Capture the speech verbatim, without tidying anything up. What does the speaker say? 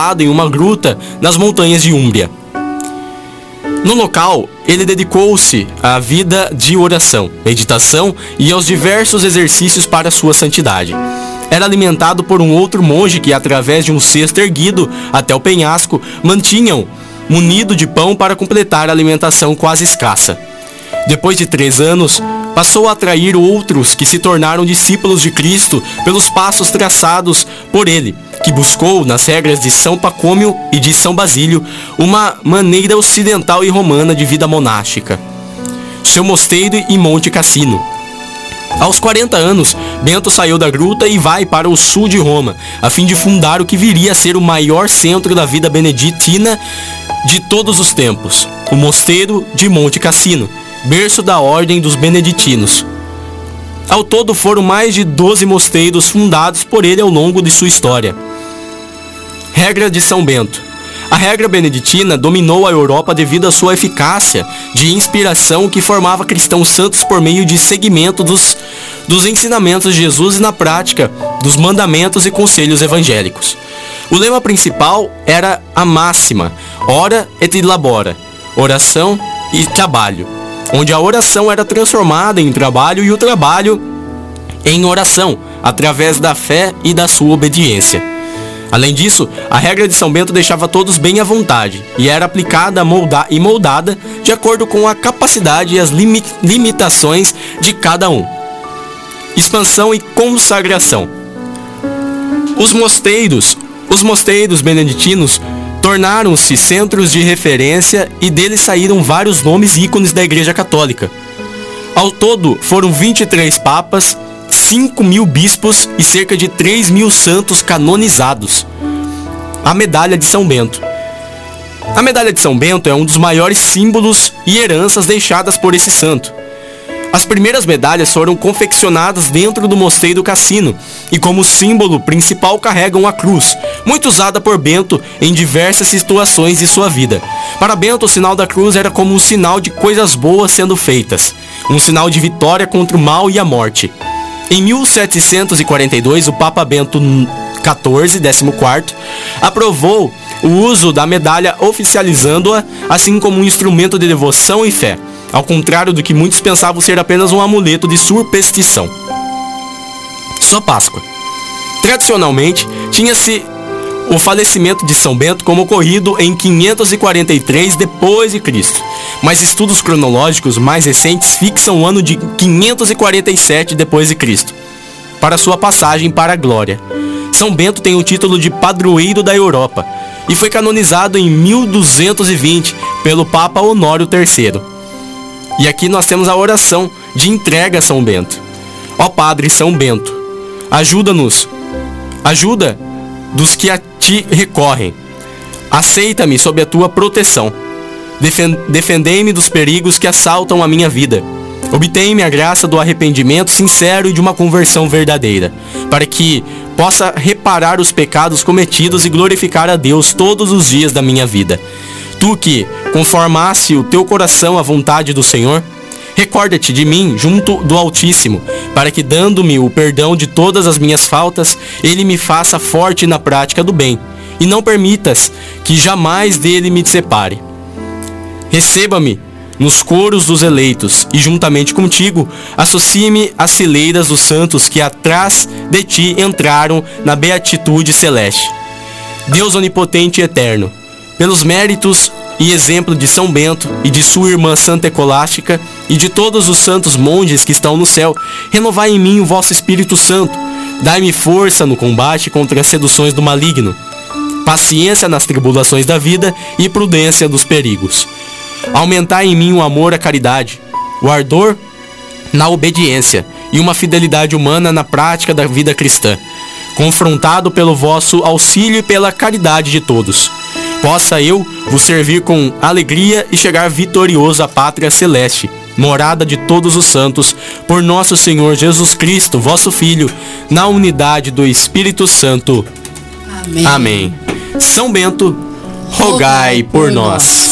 em uma gruta nas montanhas de Úmbria. No local, ele dedicou-se à vida de oração, meditação e aos diversos exercícios para sua santidade. Era alimentado por um outro monge que, através de um cesto erguido até o penhasco, mantinham munido de pão para completar a alimentação quase escassa. Depois de três anos, passou a atrair outros que se tornaram discípulos de Cristo pelos passos traçados por ele, que buscou, nas regras de São Pacômio e de São Basílio, uma maneira ocidental e romana de vida monástica. Seu mosteiro em Monte Cassino. Aos quarenta anos, Bento saiu da gruta e vai para o sul de Roma, a fim de fundar o que viria a ser o maior centro da vida beneditina de todos os tempos, o mosteiro de Monte Cassino, berço da ordem dos beneditinos. Ao todo foram mais de doze mosteiros fundados por ele ao longo de sua história. Regra de São Bento. A regra beneditina dominou a Europa devido à sua eficácia de inspiração que formava cristãos santos por meio de seguimento dos, dos ensinamentos de Jesus e na prática dos mandamentos e conselhos evangélicos. O lema principal era a máxima, ora et labora, oração e trabalho, onde a oração era transformada em trabalho e o trabalho em oração, através da fé e da sua obediência. Além disso, a regra de São Bento deixava todos bem à vontade e era aplicada molda- e moldada de acordo com a capacidade e as limi- limitações de cada um. Expansão e consagração. Os mosteiros, os mosteiros beneditinos tornaram-se centros de referência e deles saíram vários nomes e ícones da Igreja Católica. Ao todo, foram vinte e três papas, cinco mil bispos e cerca de três mil santos canonizados. A Medalha de São Bento. A Medalha de São Bento é um dos maiores símbolos e heranças deixadas por esse santo. As primeiras medalhas foram confeccionadas dentro do Mosteiro Cassino e como símbolo principal carregam a cruz, muito usada por Bento em diversas situações de sua vida. Para Bento, o sinal da cruz era como um sinal de coisas boas sendo feitas, um sinal de vitória contra o mal e a morte. Em mil setecentos e quarenta e dois, o Papa Bento quatorze, décimo quarto, aprovou o uso da medalha, oficializando-a assim como um instrumento de devoção e fé, ao contrário do que muitos pensavam ser apenas um amuleto de superstição. Só Páscoa. Tradicionalmente, tinha-se o falecimento de São Bento como ocorrido em quinhentos e quarenta e três depois de Cristo, mas estudos cronológicos mais recentes fixam o ano de quinhentos e quarenta e sete depois de Cristo, para sua passagem para a glória. São Bento tem o título de padroeiro da Europa e foi canonizado em mil duzentos e vinte pelo Papa Honório terceiro. E aqui nós temos a oração de entrega a São Bento. Ó Padre São Bento, ajuda-nos, ajuda dos que a ti recorrem. Aceita-me sob a tua proteção. Defen- defendei-me dos perigos que assaltam a minha vida. Obtém-me a graça do arrependimento sincero e de uma conversão verdadeira, para que possa reparar os pecados cometidos e glorificar a Deus todos os dias da minha vida. Tu que conformasse o teu coração à vontade do Senhor, recorda-te de mim junto do Altíssimo, para que, dando-me o perdão de todas as minhas faltas, Ele me faça forte na prática do bem, e não permitas que jamais dele me separe. Receba-me nos coros dos eleitos, e juntamente contigo, associe-me às fileiras dos santos que atrás de ti entraram na beatitude celeste. Deus onipotente e eterno, pelos méritos e exemplo de São Bento e de sua irmã Santa Escolástica e de todos os santos monges que estão no céu, renovai em mim o vosso Espírito Santo, dai-me força no combate contra as seduções do maligno, paciência nas tribulações da vida e prudência dos perigos. Aumentai em mim o amor à caridade, o ardor na obediência e uma fidelidade humana na prática da vida cristã, confrontado pelo vosso auxílio e pela caridade de todos. Possa eu vos servir com alegria e chegar vitorioso à pátria celeste, morada de todos os santos, por nosso Senhor Jesus Cristo, vosso Filho, na unidade do Espírito Santo. Amém. Amém. São Bento, rogai por nós.